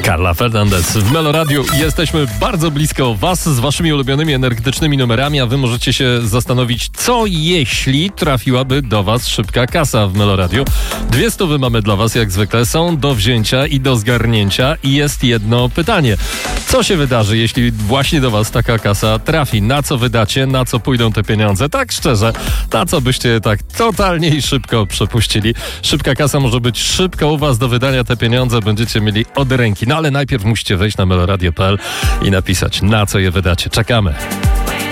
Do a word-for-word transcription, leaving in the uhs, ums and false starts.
Carla Fernandez w Meloradiu. Jesteśmy bardzo blisko Was z Waszymi ulubionymi energetycznymi numerami, a Wy możecie się zastanowić, co jeśli trafiłaby do Was szybka kasa w Meloradiu. Dwie stówy mamy dla Was, jak zwykle, są do wzięcia i do zgarnięcia i jest jedno pytanie. Co się wydarzy, jeśli właśnie do Was taka kasa trafi? Na co wydacie? Na co pójdą te pieniądze? Tak szczerze, na co byście tak totalnie i szybko przepuścili? Szybka kasa może być szybko u Was do wydania, te pieniądze będziecie mieli od ręki. No ale najpierw musicie wejść na meloradio kropka p l i napisać, na co je wydacie. Czekamy.